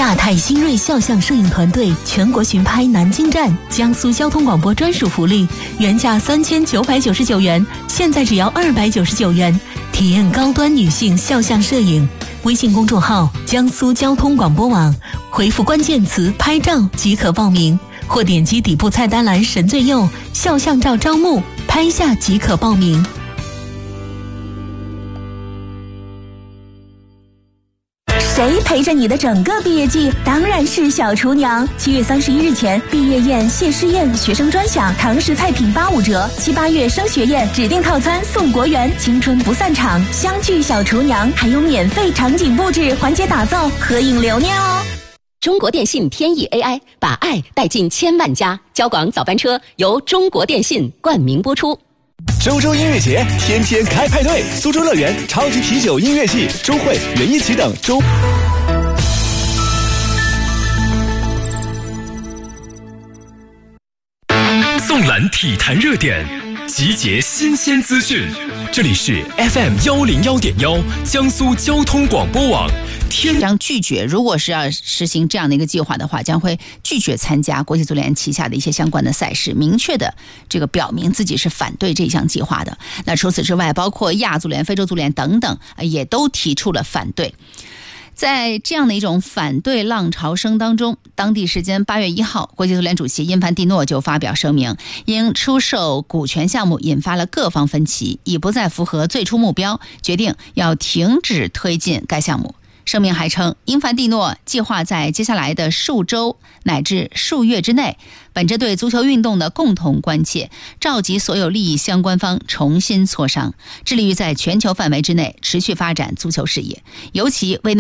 亚太新锐肖像摄影团队全国巡拍南京站，江苏交通广播专属福利，原价3999元，现在只要299元，体验高端女性肖像摄影。微信公众号江苏交通广播网，回复关键词拍照即可报名，或点击底部菜单栏神最右肖像照招募，拍下即可报名。谁陪着你的整个毕业季？当然是小厨娘。7月31日前，毕业宴、谢师宴、学生专享、堂食菜品85折；7、8月升学宴指定套餐送国园，青春不散场，相聚小厨娘，还有免费场景布置、环节打造、合影留念哦。 中国电信天翼 AI 把爱带进千万家，交广早班车由中国电信冠名播出。 周周音乐节，天天开派对，苏州乐园、超级啤酒音乐季、周汇、园艺曲等周。 纵览体坛热点，集结新鲜资讯，这里是 FM101.1江苏交通广播网。 将拒绝，如果是要实行这样的一个计划的话，将会拒绝参加国际足联旗下的一些相关的赛事，明确的这个表明自己是反对这项计划的。那除此之外，包括亚足联、非洲足联等等，也都提出了反对。在这样的一种反对浪潮声当中，当地时间8月1号，国际足联主席因凡蒂诺就发表声明，因出售股权项目引发了各方分歧，已不再符合最初目标，决定要停止推进该项目。声明还称，因凡蒂诺计划在接下来的数周乃至数月之内，本着对足球运动的共同关切，召集所有利益相关方重新磋商，致力于在全球范围之内持续发展足球事业，尤其为